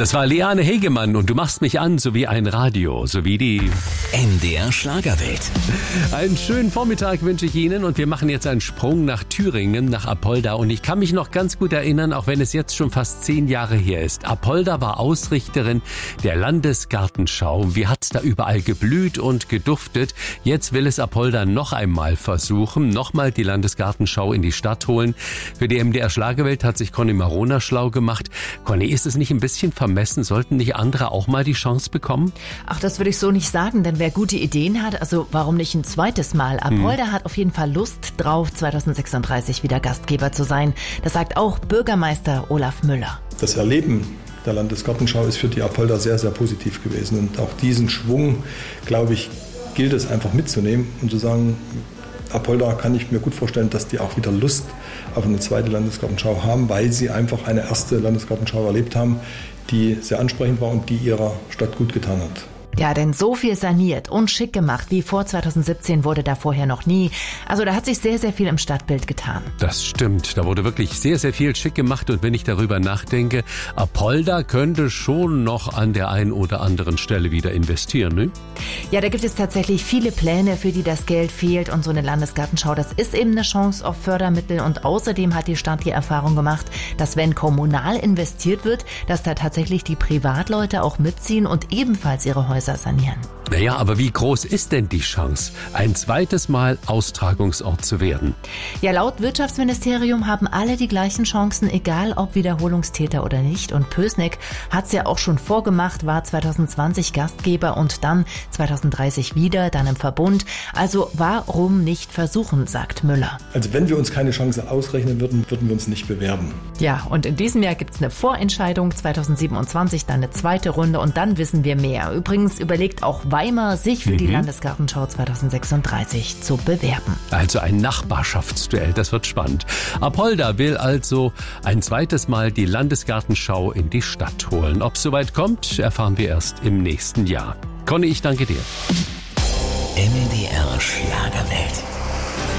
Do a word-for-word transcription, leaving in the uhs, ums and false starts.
Das war Liane Hegemann und du machst mich an, so wie ein Radio, so wie die N D R Schlagerwelt. Einen schönen Vormittag wünsche ich Ihnen und wir machen jetzt einen Sprung nach Thüringen, nach Apolda. Und ich kann mich noch ganz gut erinnern, auch wenn es jetzt schon fast zehn Jahre her ist. Apolda war Ausrichterin der Landesgartenschau. Wie hat's da überall geblüht und geduftet? Jetzt will es Apolda noch einmal versuchen, nochmal die Landesgartenschau in die Stadt holen. Für die M D R Schlagerwelt hat sich Conny Marona schlau gemacht. Conny, ist es nicht ein bisschen vermessen? Sollten nicht andere auch mal die Chance bekommen? Ach, das würde ich so nicht sagen, denn wer gute Ideen hat, also warum nicht ein zweites Mal? Apolda hm. hat auf jeden Fall Lust drauf, zweitausendsechsunddreißig wieder Gastgeber zu sein. Das sagt auch Bürgermeister Olaf Müller. Das Erleben der Landesgartenschau ist für die Apolda sehr, sehr positiv gewesen. Und auch diesen Schwung, glaube ich, gilt es einfach mitzunehmen und zu sagen, Apolda kann ich mir gut vorstellen, dass die auch wieder Lust auf eine zweite Landesgartenschau haben, weil sie einfach eine erste Landesgartenschau erlebt haben, die sehr ansprechend war und die ihrer Stadt gut getan hat. Ja, denn so viel saniert und schick gemacht wie vor zweitausendsiebzehn wurde da vorher noch nie. Also da hat sich sehr, sehr viel im Stadtbild getan. Das stimmt, da wurde wirklich sehr, sehr viel schick gemacht. Und wenn ich darüber nachdenke, Apolda könnte schon noch an der einen oder anderen Stelle wieder investieren, ne? Ja, da gibt es tatsächlich viele Pläne, für die das Geld fehlt. Und so eine Landesgartenschau, das ist eben eine Chance auf Fördermittel. Und außerdem hat die Stadt die Erfahrung gemacht, dass wenn kommunal investiert wird, dass da tatsächlich die Privatleute auch mitziehen und ebenfalls ihre Häuser sanieren. Naja, aber wie groß ist denn die Chance, ein zweites Mal Austragungsort zu werden? Ja, laut Wirtschaftsministerium haben alle die gleichen Chancen, egal ob Wiederholungstäter oder nicht. Und Pößneck hat es ja auch schon vorgemacht, war zweitausendzwanzig Gastgeber und dann zweitausenddreißig wieder, dann im Verbund. Also warum nicht versuchen, sagt Müller. Also wenn wir uns keine Chance ausrechnen würden, würden wir uns nicht bewerben. Ja, und in diesem Jahr gibt es eine Vorentscheidung, zweitausendsiebenundzwanzig dann eine zweite Runde und dann wissen wir mehr. Übrigens überlegt auch Weimar, sich für mhm. die Landesgartenschau zweitausendsechsunddreißig zu bewerben. Also ein Nachbarschaftsduell, das wird spannend. Apolda will also ein zweites Mal die Landesgartenschau in die Stadt holen. Ob es soweit kommt, erfahren wir erst im nächsten Jahr. Conny, ich danke dir. N D R Schlagerwelt.